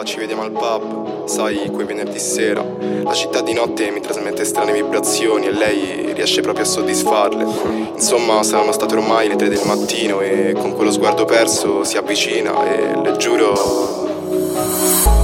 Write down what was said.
ci vediamo al pub, sai, quei venerdì sera. La città di notte mi trasmette strane vibrazioni e lei riesce proprio a soddisfarle. Insomma, saranno state ormai le 3 del mattino e con quello sguardo perso si avvicina e le giuro